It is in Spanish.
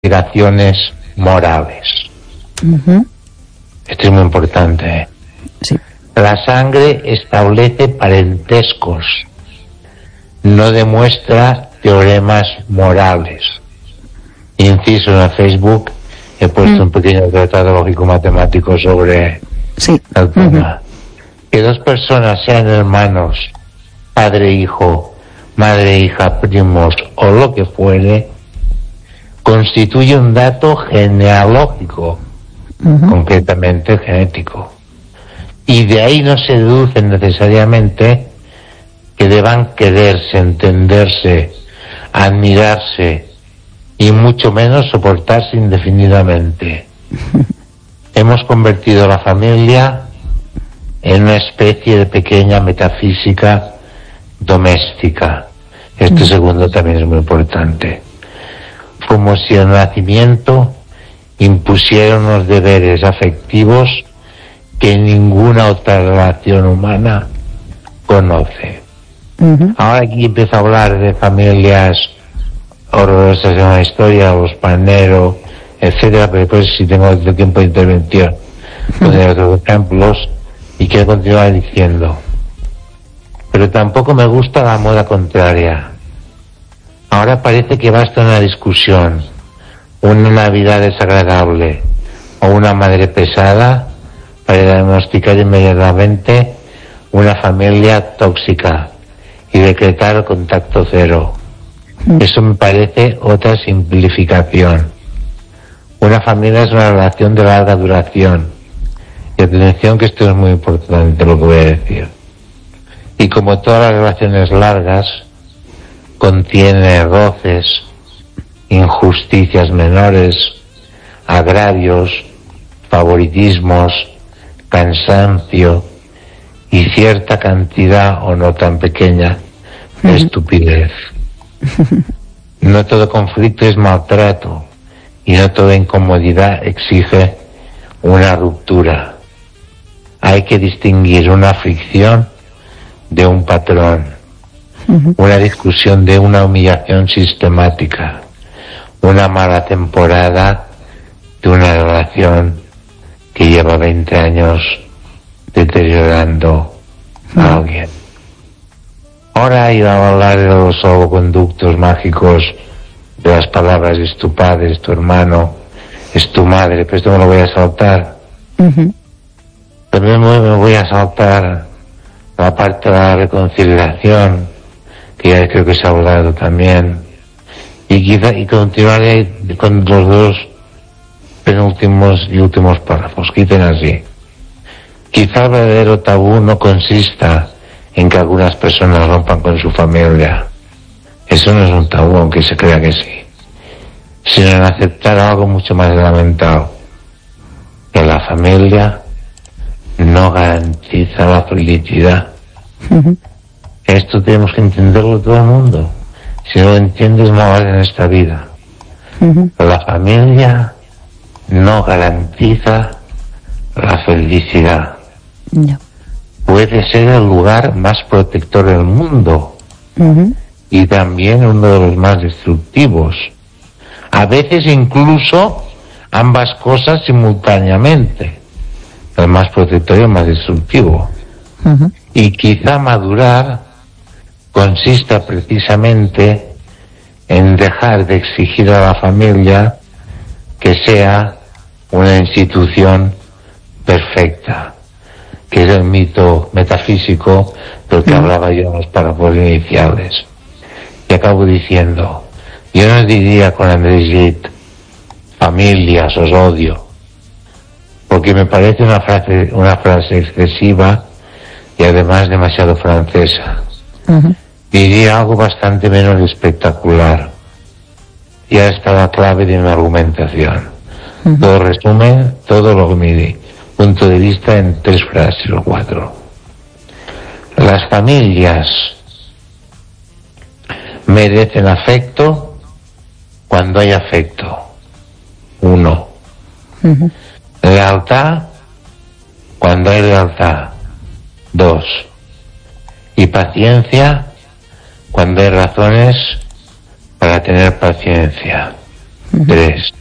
obligaciones morales. Esto es muy importante. Sí. La sangre establece parentescos, no demuestra teoremas morales. Inciso, en el Facebook he puesto un pequeño tratado lógico-matemático sobre el tema. Que dos personas sean hermanos, padre-hijo, madre-hija, primos o lo que fuere, constituye un dato genealógico, concretamente genético. Y de ahí no se deduce necesariamente que deban quererse, entenderse, admirarse y mucho menos soportarse indefinidamente. Hemos convertido la familia en una especie de pequeña metafísica doméstica. Este segundo también es muy importante. Como si el nacimiento impusiera unos deberes afectivos que ninguna otra relación humana conoce. Ahora aquí empiezo a hablar de familias horrorosas en la historia, los Panero, etcétera, pero después, si tengo otro tiempo de intervención, pondré otros ejemplos. Y quiero continuar diciendo, pero tampoco me gusta la moda contraria. Ahora parece que basta una discusión, una Navidad desagradable o una madre pesada para diagnosticar inmediatamente una familia tóxica y decretar contacto cero. Eso me parece otra simplificación. Una familia es una relación de larga duración. Y atención, que esto es muy importante lo que voy a decir. Y como todas las relaciones largas, contiene roces, injusticias menores, agravios, favoritismos, cansancio y cierta cantidad, o no tan pequeña, de estupidez. No todo conflicto es maltrato y no toda incomodidad exige una ruptura. Hay que distinguir una fricción de un patrón, una discusión de una humillación sistemática, una mala temporada de una relación que lleva 20 años deteriorando a alguien. Ahora iba a hablar de los salvoconductos mágicos de las palabras es tu padre, es tu hermano, es tu madre, pero esto me lo voy a saltar. También me voy a saltar la parte de la reconciliación, que ya creo que se ha hablado también, y continuaré con los dos penúltimos y últimos párrafos. Quiten así. Quizá el verdadero tabú no consista en que algunas personas rompan con su familia. Eso no es un tabú, aunque se crea que sí, sino en aceptar algo mucho más elemental, que la familia no garantiza la felicidad. Esto tenemos que entenderlo todo el mundo. Si no lo entiendes, no vale en esta vida. La familia no garantiza la felicidad. Puede ser el lugar más protector del mundo y también uno de los más destructivos. A veces incluso ambas cosas simultáneamente. El más protector y el más destructivo. Y quizá madurar consista precisamente en dejar de exigir a la familia que sea una institución perfecta, que es el mito metafísico del que hablaba yo en los párrafos iniciales. Y acabo diciendo, yo no diría con Andrés Gide, familias os odio, porque me parece una frase excesiva y además demasiado francesa. Diría algo bastante menos espectacular. Y ahora está la clave de mi argumentación. Todo resume todo lo que mi punto de vista en 3 frases o 4. Las familias merecen afecto cuando hay afecto. 1. Lealtad cuando hay lealtad. 2. Y paciencia cuando hay razones para tener paciencia. 3.